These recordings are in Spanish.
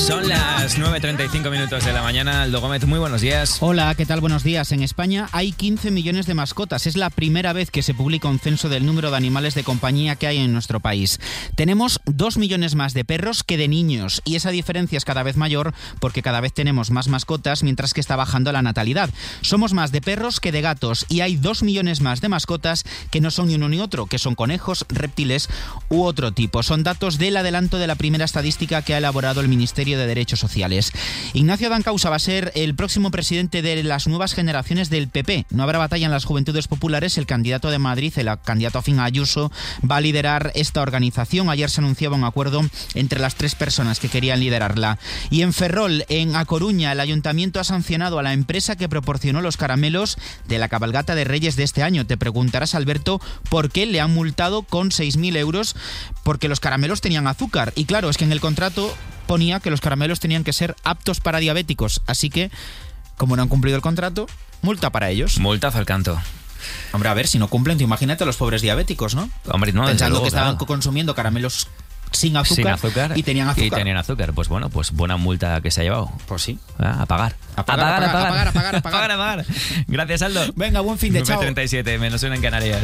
Son las 9:35 de la mañana. Aldo Gómez, muy buenos días. Hola, ¿qué tal? Buenos días. En España hay 15 millones de mascotas. Es la primera vez que se publica un censo del número de animales de compañía que hay en nuestro país. Tenemos 2 millones más de perros que de niños, y esa diferencia es cada vez mayor porque cada vez tenemos más mascotas, mientras que está bajando la natalidad. Somos más de perros que de gatos, y hay 2 millones más de mascotas que no son ni uno ni otro, que son conejos, reptiles u otro tipo. Son datos del adelanto de la primera estadística que ha elaborado el Ministerio de Derechos Sociales. Ignacio Dancausa va a ser el próximo presidente de las nuevas generaciones del PP. No habrá batalla en las Juventudes Populares. El candidato de Madrid, el candidato afín a Ayuso, va a liderar esta organización. Ayer se anunciaba un acuerdo entre las 3 personas que querían liderarla. Y en Ferrol, en A Coruña, el ayuntamiento ha sancionado a la empresa que proporcionó los caramelos de la cabalgata de Reyes de este año. Te preguntarás, Alberto, por qué le han multado con 6.000 euros porque los caramelos tenían azúcar. Y claro, es que en el contrato ponía que los caramelos tenían que ser aptos para diabéticos, así que, como no han cumplido el contrato, multa para ellos. Multazo al canto. Hombre, a ver, si no cumplen, te imagínate a los pobres diabéticos, ¿no? Hombre, no, pensando luego, que estaban claro, consumiendo caramelos sin azúcar y tenían azúcar. Y tenían azúcar. Pues bueno, pues buena multa que se ha llevado. Pues sí. A pagar. A pagar. Gracias, Aldo. Venga, buen fin de chao. 9:37, menos una en Canarias.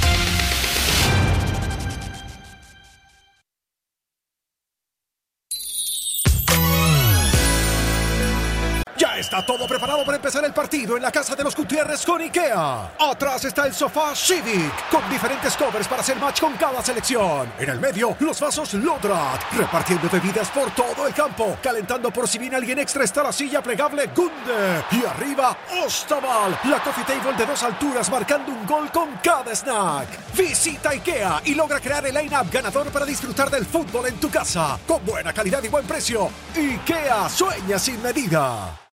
Está todo preparado para empezar el partido en la casa de los Gutiérrez con IKEA. Atrás está el sofá Civic, con diferentes covers para hacer match con cada selección. En el medio, los vasos Lodrat, repartiendo bebidas por todo el campo. Calentando por si viene alguien extra está la silla plegable Gunde. Y arriba, Ostaval, la coffee table de 2 alturas, marcando un gol con cada snack. Visita IKEA y logra crear el line-up ganador para disfrutar del fútbol en tu casa. Con buena calidad y buen precio. IKEA, sueña sin medida.